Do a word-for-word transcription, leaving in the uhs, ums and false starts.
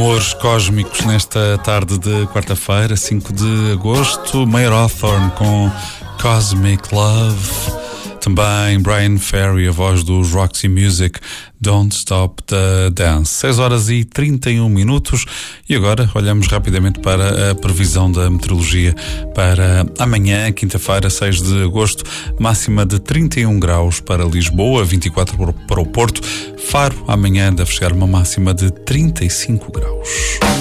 Amores cósmicos nesta tarde de quarta-feira, cinco de agosto. Mayer Hawthorne com Cosmic Love. Também Brian Ferry, a voz dos Roxy Music, Don't Stop the Dance. seis horas e trinta e um minutos. E agora olhamos rapidamente para a previsão da meteorologia para amanhã, quinta-feira, seis de agosto. Máxima de trinta e um graus para Lisboa, vinte e quatro para o Porto. Faro, amanhã deve chegar uma máxima de trinta e cinco graus.